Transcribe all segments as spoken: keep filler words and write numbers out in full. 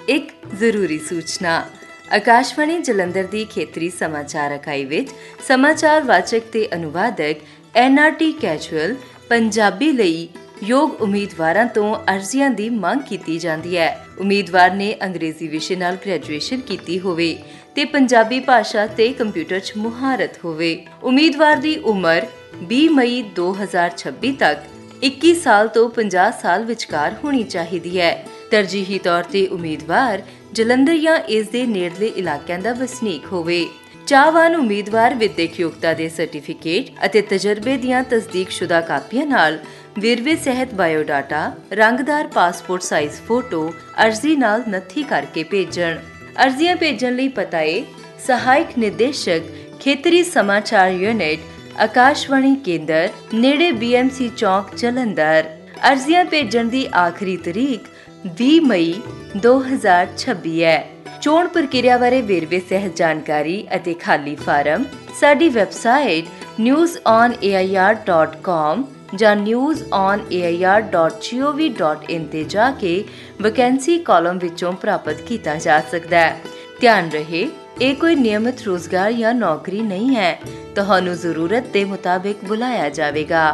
ਇੱਕ ਜ਼ਰੂਰੀ ਸੂਚਨਾ। ਆਕਾਸ਼ਵਾਣੀ ਜਲੰਧਰ ਦੀ ਖੇਤਰੀ ਸਮਾਚਾਰ ਇਕਾਈ ਵਿੱਚ ਸਮਾਚਾਰ ਵਾਚਕ ਤੇ ਅਨੁਵਾਦਕ N R T casual Punjabi ਲਈ ਯੋਗ ਉਮੀਦਵਾਰਾਂ ਤੋਂ ਅਰਜ਼ੀਆਂ ਦੀ ਮੰਗ ਕੀਤੀ ਜਾਂਦੀ ਹੈ। ਉਮੀਦਵਾਰ ਨੇ ਅੰਗਰੇਜ਼ੀ ਵਿਸ਼ੇ ਨਾਲ ਗ੍ਰੈਜੂਏਸ਼ਨ ਕੀਤੀ ਹੋਵੇ ਤੇ ਪੰਜਾਬੀ ਭਾਸ਼ਾ ਤੇ ਕੰਪਿਊਟਰ 'ਚ ਮੁਹਾਰਤ ਹੋਵੇ। ਉਮੀਦਵਾਰ ਦੀ ਉਮਰ ਵੀਹ ਮਈ ਦੋ ਹਜ਼ਾਰ ਛੱਬੀ ਤੱਕ ਇੱਕੀ ਸਾਲ ਤੋਂ ਪੰਜਾਹ ਸਾਲ ਵਿਚਕਾਰ ਹੋਣੀ ਚਾਹੀਦੀ ਹੈ। ਤਰਜੀਹੀ ਤੌਰ ਤੇ ਉਮੀਦਵਾਰ ਜਲੰਧਰ ਜਾਂ ਇਸ ਦੇ ਨੇੜਲੇ ਇਲਾਕਿਆਂ ਦਾ ਵਸਨੀਕ ਹੋਵੇ। ਚਾਹਵਾਨ ਉਮੀਦਵਾਰ ਵਿਦਿਅਕ ਯੋਗਤਾ ਦੇ ਸਰਟੀਫਿਕੇਟ ਅਤੇ ਤਜਰਬੇ ਦੀਆਂ ਤਸਦੀਕਸ਼ੁਦਾ ਕਾਪੀਆਂ ਨਾਲ ਵੇਰਵੇ ਸਹਿਤ ਬਾਇਓਡਾਟਾ, ਰੰਗਦਾਰ ਪਾਸਪੋਰਟ ਸਾਈਜ਼ ਫੋਟੋ ਅਰਜ਼ੀ ਨਾਲ ਨੱਥੀ ਕਰਕੇ ਭੇਜਣ। ਅਰਜ਼ੀਆਂ ਭੇਜਣ ਲਈ ਪਤਾ ਹੈ ਸਹਾਇਕ ਨਿਰਦੇਸ਼ਕ, ਖੇਤਰੀ ਸਮਾਚਾਰ ਯੂਨਿਟ, ਆਕਾਸ਼ਵਾਣੀ ਕੇਂਦਰ, ਨੇੜੇ ਬੀ ਐਮ ਸੀ ਚੌਕ, ਜਲੰਧਰ। ਅਰਜ਼ੀਆਂ ਭੇਜਣ ਦੀ ਆਖਰੀ ਤਰੀਕ ਵੀਹ ਮਈ ਦੋ ਹਜ਼ਾਰ ਛੱਬੀ ਹੈ। ਚੋਣ ਪ੍ਰਕਿਰਿਆ ਬਾਰੇ ਵੇਰਵੇ ਸਹਿਤ ਜਾਣਕਾਰੀ ਅਤੇ ਖਾਲੀ ਫਾਰਮ ਸਾਡੀ website news on A I R dot com ਜਾਂ news on A I R dot ਜੀ ਓ ਵੀ ਡਾਟ ਇਨ ਤੇ ਜਾ ਕੇ ਵੈਕੈਂਸੀ ਕਾਲਮ ਵਿੱਚੋਂ ਪ੍ਰਾਪਤ ਕੀਤਾ ਜਾ ਸਕਦਾ ਹੈ। ਧਿਆਨ ਰਹੇ, ਇਹ ਕੋਈ ਨਿਯਮਿਤ ਰੋਜ਼ਗਾਰ ਜਾਂ ਨੌਕਰੀ ਨਹੀਂ ਹੈ। ਤੁਹਾਨੂੰ ਜ਼ਰੂਰਤ ਦੇ ਮੁਤਾਬਿਕ ਬੁਲਾਇਆ ਜਾਵੇਗਾ।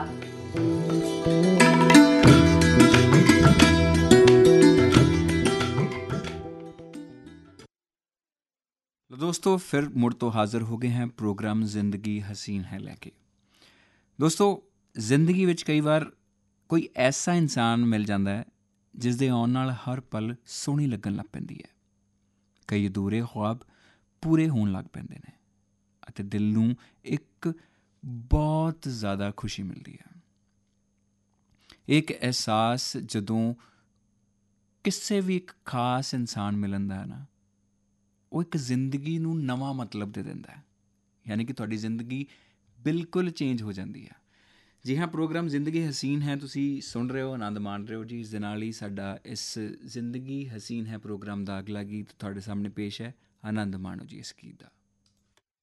ਦੋਸਤੋ, ਫਿਰ ਮੁੜ ਤੋਂ ਹਾਜ਼ਰ ਹੋ ਗਏ ਹਾਂ ਪ੍ਰੋਗਰਾਮ ਜ਼ਿੰਦਗੀ ਹਸੀਨ ਹੈ ਲੈ ਕੇ। ਦੋਸਤੋ, ਜ਼ਿੰਦਗੀ ਵਿੱਚ ਕਈ ਵਾਰ ਕੋਈ ਐਸਾ ਇਨਸਾਨ ਮਿਲ ਜਾਂਦਾ ਹੈ ਜਿਸ ਦੇ ਆਉਣ ਨਾਲ ਹਰ ਪਲ ਸੋਹਣੀ ਲੱਗਣ ਲੱਗ ਪੈਂਦੀ ਹੈ। ਕਈ ਅਧੂਰੇ ਖ਼ੁਆਬ ਪੂਰੇ ਹੋਣ ਲੱਗ ਪੈਂਦੇ ਨੇ ਅਤੇ ਦਿਲ ਨੂੰ ਇੱਕ ਬਹੁਤ ਜ਼ਿਆਦਾ ਖੁਸ਼ੀ ਮਿਲਦੀ ਹੈ। ਇੱਕ ਅਹਿਸਾਸ ਜਦੋਂ ਕਿਸੇ ਵੀ ਇੱਕ ਖਾਸ ਇਨਸਾਨ ਮਿਲਣ ਦਾ ਹੈ ਨਾ, ਉਹ ਇੱਕ ਜ਼ਿੰਦਗੀ ਨੂੰ ਨਵਾਂ ਮਤਲਬ ਦੇ ਦਿੰਦਾ ਹੈ। ਯਾਨੀ ਕਿ ਤੁਹਾਡੀ ਜ਼ਿੰਦਗੀ ਬਿਲਕੁਲ ਚੇਂਜ ਹੋ ਜਾਂਦੀ ਹੈ। ਜੀ ਹਾਂ, ਪ੍ਰੋਗਰਾਮ ਜ਼ਿੰਦਗੀ ਹਸੀਨ ਹੈ ਤੁਸੀਂ ਸੁਣ ਰਹੇ ਹੋ, ਆਨੰਦ ਮਾਣ ਰਹੇ ਹੋ ਜੀ। ਇਸ ਦੇ ਨਾਲ ਹੀ ਸਾਡਾ ਇਸ ਜ਼ਿੰਦਗੀ ਹਸੀਨ ਹੈ ਪ੍ਰੋਗਰਾਮ ਦਾ ਅਗਲਾ ਗੀਤ ਤੁਹਾਡੇ ਸਾਹਮਣੇ ਪੇਸ਼ ਹੈ। ਆਨੰਦ ਮਾਣੋ ਜੀ ਇਸ ਗੀਤ ਦਾ।